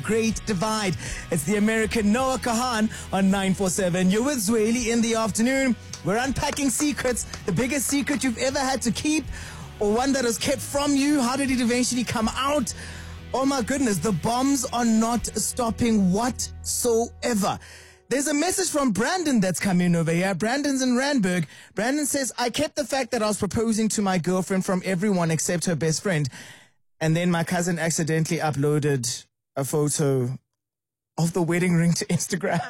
Great Divide. It's the American Noah Kahan on 947. You're with Zweli in the afternoon. We're unpacking secrets. The biggest secret you've ever had to keep, or one that was kept from you. How did it eventually come out? Oh my goodness, the bombs are not stopping whatsoever. There's a message from Brandon that's come in over here. Brandon's in Randburg. Brandon says, I kept the fact that I was proposing to my girlfriend from everyone except her best friend. And then my cousin accidentally uploaded a photo of the wedding ring to Instagram.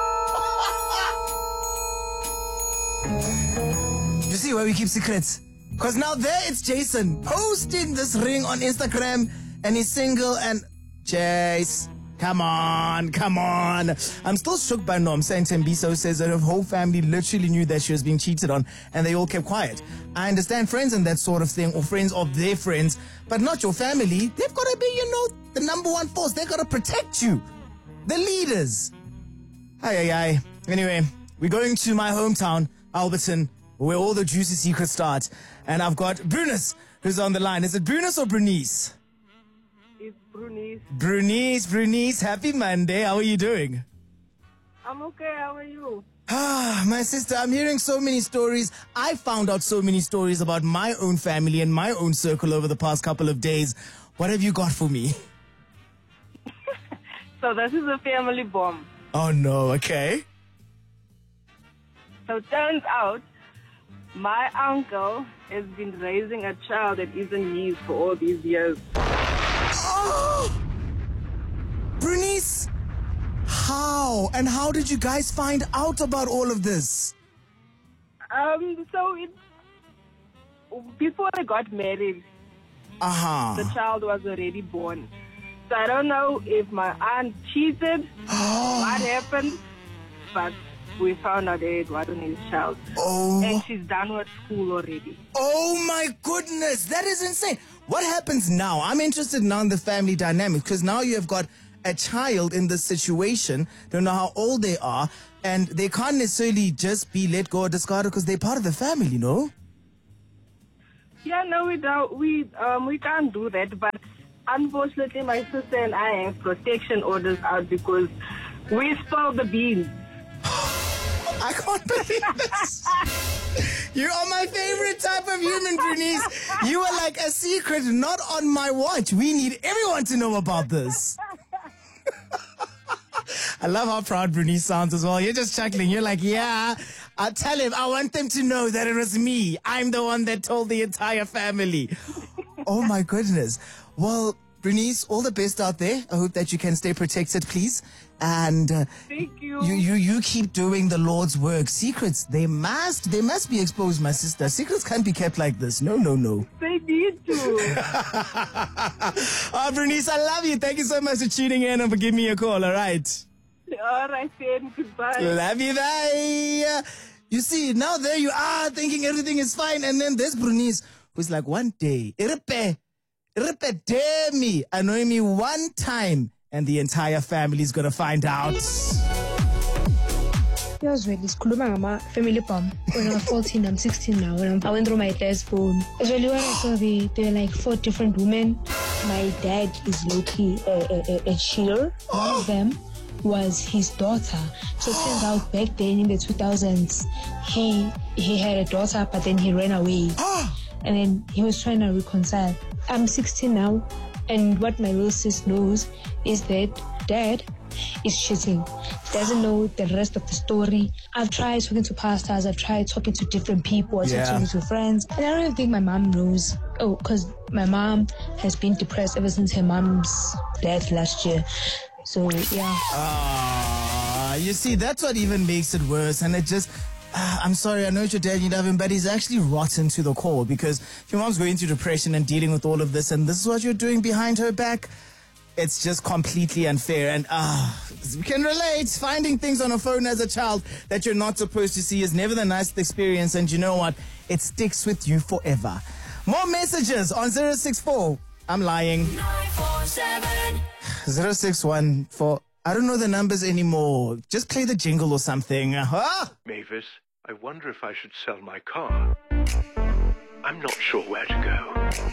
You see why we keep secrets? Because now there it's Jason posting this ring on Instagram and he's single and Jace. Come on. I'm still shook by Nom saying Tembiso says that her whole family literally knew that she was being cheated on and they all kept quiet. I understand friends and that sort of thing, or friends of their friends, but not your family. They've got to be, the number one force. They've got to protect you. The leaders. Aye. Anyway, we're going to my hometown, Alberton, where all the juicy secrets start. And I've got Brunice, who's on the line. Is it Brunice or Brunice? It's Brunice. Brunice, happy Monday. How are you doing? I'm okay. How are you? My sister, I'm hearing so many stories. I found out so many stories about my own family and my own circle over the past couple of days. What have you got for me? So this is a family bomb. Oh no, okay. So it turns out my uncle has been raising a child that isn't his for all these years. Oh! Brunice, how? And how did you guys find out about all of this? So before they got married, the child was already born. So I don't know if my aunt cheated, what happened, but we found out that it wasn't his child. Oh. And she's done with school already. Oh my goodness, that is insane. What happens now? I'm interested now in the family dynamic, because now you have got a child in this situation, don't know how old they are, and they can't necessarily just be let go or discarded because they're part of the family, no? Yeah, no, we don't. We can't do that, but unfortunately my sister and I have protection orders out because we spilled the beans. I can't believe this. You are my favorite type of human, Brunice. You are like a secret not on my watch. We need everyone to know about this. I love how proud Brunice sounds as well. You're just chuckling. You're like, yeah, I'll tell him. I want them to know that it was me. I'm the one that told the entire family. Oh my goodness. Well, Brunice, all the best out there. I hope that you can stay protected, please. And thank you. You keep doing the Lord's work. Secrets, they must be exposed, my sister. Secrets can't be kept like this. No. They need to. Brunice, I love you. Thank you so much for tuning in and for giving me a call, all right? All right, then. Goodbye. Love you, bye. You see, now there you are thinking everything is fine. And then there's Brunice, who's like, one day, me, annoy me one time, and the entire family is going to find out. It was really sikhuluma ngama family bomb. When I was 14, I'm 16 now. When I went through my dad's phone. It's really when I saw there were like 4 different women. My dad is low-key a cheater. One of them was his daughter. So it turns out back then in the 2000s, he had a daughter, but then he ran away. And then he was trying to reconcile. I'm 16 now, and what my little sis knows is that dad is cheating. Doesn't know the rest of the story. I've tried talking to pastors, I've tried talking to different people, I've tried talking to friends, and I don't even think my mom knows. Oh, because my mom has been depressed ever since her mom's death last year. So, yeah. You see, that's what even makes it worse, and it just... I'm sorry, I know it's your dad, you love him, but he's actually rotten to the core, because if your mom's going through depression and dealing with all of this, and this is what you're doing behind her back, it's just completely unfair. And we can relate. Finding things on a phone as a child that you're not supposed to see is never the nicest experience, and you know what? It sticks with you forever. More messages on 064. I'm lying. 947 0614. I don't know the numbers anymore. Just play the jingle or something. Mavis, I wonder if I should sell my car. I'm not sure where to go.